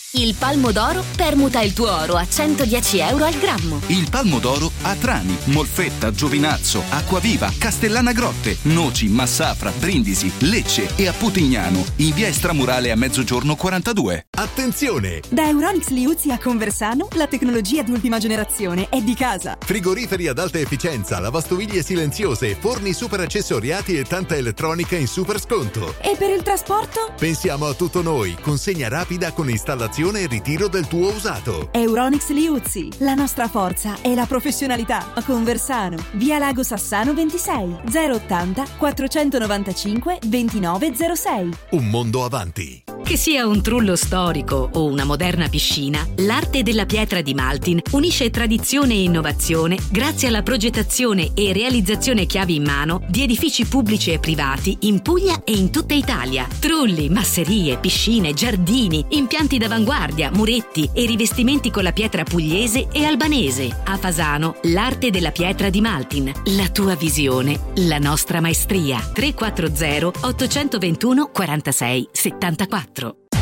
Il Palmo d'Oro permuta il tuo oro a 110 euro al grammo. Il Palmo d'Oro a Trani, Molfetta, Giovinazzo, Acquaviva, Castellana Grotte, Noci, Massafra, Brindisi, Lecce e a Putignano, in via Estramurale a Mezzogiorno 42. Attenzione! Da Euronics Liuzzi a Conversano, la tecnologia di ultima generazione è di casa. Frigoriferi ad alta efficienza, lavastoviglie silenziose, forni super accessoriati e tanta elettronica in super sconto. E per il trasporto? Pensiamo a tutto noi, consegna rapida con installazione e ritiro del tuo usato. Euronics Liuzzi, la nostra forza è la professionalità. A Conversano, via Lago Sassano 26, 080 495 2906. Un mondo avanti. Che sia un trullo storico o una moderna piscina, l'arte della pietra di Maltin unisce tradizione e innovazione grazie alla progettazione e realizzazione chiavi in mano di edifici pubblici e privati in Puglia e in tutta Italia. Trulli, masserie, piscine, giardini, impianti d'avanguardia, muretti e rivestimenti con la pietra pugliese e albanese. A Fasano, l'arte della pietra di Maltin. La tua visione, la nostra maestria. 340 821 46 74.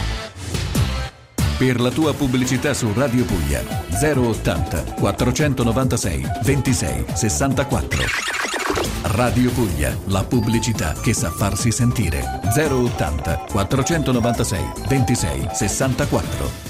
Per la tua pubblicità su Radio Puglia 080 496 26 64. Radio Puglia, la pubblicità che sa farsi sentire. 080 496 26 64.